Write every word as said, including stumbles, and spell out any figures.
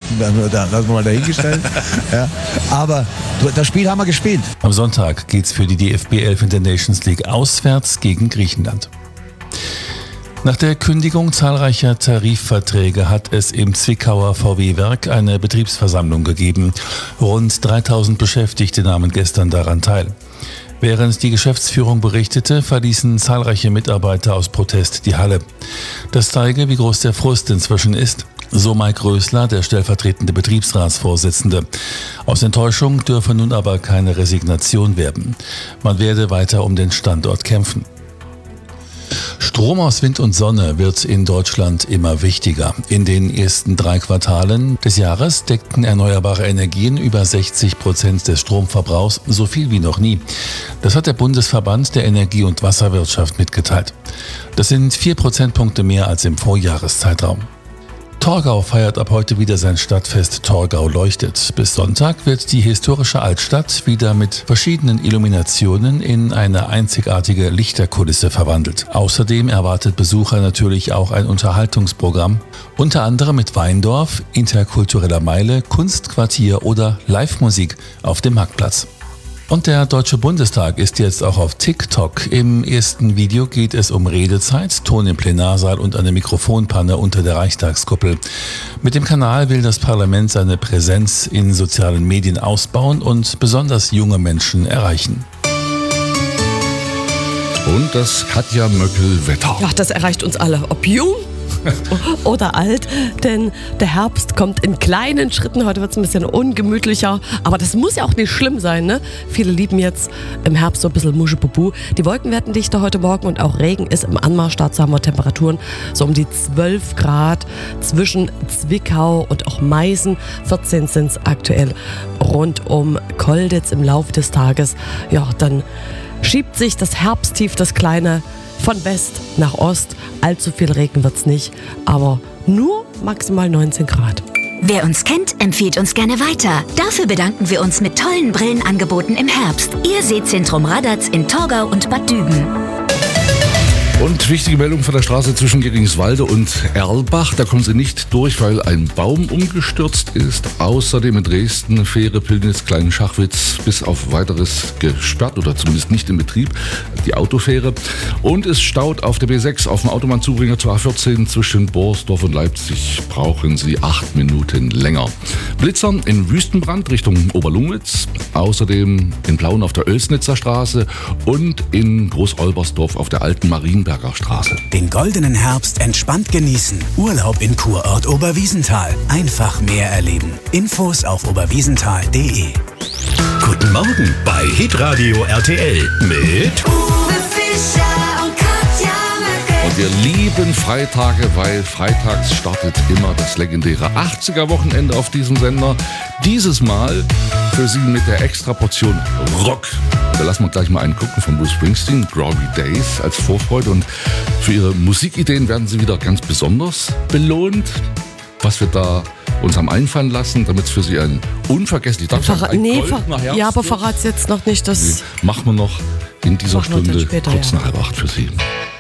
da lassen wir mal dahingestellt. Ja. Aber das Spiel haben wir gespielt. Am Sonntag geht's für die D F B elf in der Nations League auswärts gegen Griechenland. Nach der Kündigung zahlreicher Tarifverträge hat es im Zwickauer V W-Werk eine Betriebsversammlung gegeben. Rund dreitausend Beschäftigte nahmen gestern daran teil. Während die Geschäftsführung berichtete, verließen zahlreiche Mitarbeiter aus Protest die Halle. Das zeige, wie groß der Frust inzwischen ist. So Mike Rösler, der stellvertretende Betriebsratsvorsitzende. Aus Enttäuschung dürfe nun aber keine Resignation werden. Man werde weiter um den Standort kämpfen. Strom aus Wind und Sonne wird in Deutschland immer wichtiger. In den ersten drei Quartalen des Jahres deckten erneuerbare Energien über sechzig Prozent des Stromverbrauchs, so viel wie noch nie. Das hat der Bundesverband der Energie- und Wasserwirtschaft mitgeteilt. Das sind vier Prozentpunkte mehr als im Vorjahreszeitraum. Torgau feiert ab heute wieder sein Stadtfest Torgau leuchtet. Bis Sonntag wird die historische Altstadt wieder mit verschiedenen Illuminationen in eine einzigartige Lichterkulisse verwandelt. Außerdem erwartet Besucher natürlich auch ein Unterhaltungsprogramm, unter anderem mit Weindorf, interkultureller Meile, Kunstquartier oder Live-Musik auf dem Marktplatz. Und der Deutsche Bundestag ist jetzt auch auf TikTok. Im ersten Video geht es um Redezeit, Ton im Plenarsaal und eine Mikrofonpanne unter der Reichstagskuppel. Mit dem Kanal will das Parlament seine Präsenz in sozialen Medien ausbauen und besonders junge Menschen erreichen. Und das Katja Möckel-Wetter. Ja, das erreicht uns alle, ob jung oder alt, denn der Herbst kommt in kleinen Schritten. Heute wird es ein bisschen ungemütlicher, aber das muss ja auch nicht schlimm sein, ne? Viele lieben jetzt im Herbst so ein bisschen Muschepupu. Die Wolken werden dichter heute Morgen und auch Regen ist im Anmarsch. Dazu haben wir Temperaturen so um die zwölf Grad zwischen Zwickau und auch Meißen. vierzehn sind es aktuell rund um Kolditz im Laufe des Tages. Ja, dann schiebt sich das Herbsttief, das kleine, von West nach Ost. Allzu viel Regen wird's nicht, aber nur maximal neunzehn Grad. Wer uns kennt, empfiehlt uns gerne weiter. Dafür bedanken wir uns mit tollen Brillenangeboten im Herbst. Ihr Sehzentrum Radatz in Torgau und Bad Düben. Und wichtige Meldung von der Straße zwischen Geringswalde und Erlbach. Da kommen Sie nicht durch, weil ein Baum umgestürzt ist. Außerdem in Dresden, Fähre Pillnitz, Kleinen-Schachwitz bis auf weiteres gesperrt oder zumindest nicht in Betrieb, die Autofähre. Und es staut auf der B sechs auf dem Autobahnzubringer zur A vierzehn zwischen Borsdorf und Leipzig. Brauchen Sie acht Minuten länger. Blitzern in Wüstenbrand Richtung Oberlungwitz. Außerdem in Plauen auf der Oelsnitzer Straße und in Groß-Olbersdorf auf der alten Marienberg Straße. Den goldenen Herbst entspannt genießen. Urlaub in Kurort Oberwiesenthal. Einfach mehr erleben. Infos auf oberwiesenthal punkt de. Guten Morgen bei Hitradio R T L mit Uwe Fischer und Katja Möckel. Und wir lieben Freitage, weil freitags startet immer das legendäre achtziger-Wochenende auf diesem Sender. Dieses Mal für Sie mit der extra Portion Rock. Da lassen wir gleich mal einen gucken von Bruce Springsteen, Glory Days als Vorfreude. Und für Ihre Musikideen werden Sie wieder ganz besonders belohnt. Was wir da uns haben einfallen lassen, damit es für Sie ein unvergesslicher Tag Verra- ein nee, goldener Herbst ja, aber wird. verrat's jetzt noch nicht. Das Nee, machen wir noch in dieser Machen wir dann Stunde später, kurz ja. nach halb acht für Sie.